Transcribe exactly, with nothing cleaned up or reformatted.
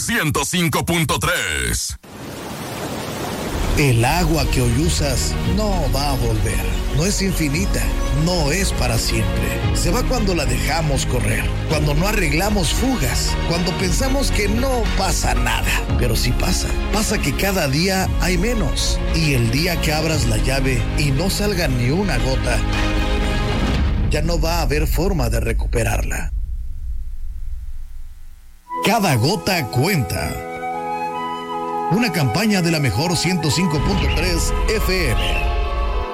ciento cinco punto tres. El agua que hoy usas no va a volver. No es infinita, no es para siempre. Se va cuando la dejamos correr, cuando no arreglamos fugas, cuando pensamos que no pasa nada. Pero sí pasa. Pasa que cada día hay menos. Y el día que abras la llave y no salga ni una gota, ya no va a haber forma de recuperarla. Cada gota cuenta. Una campaña de la mejor ciento cinco punto tres F M.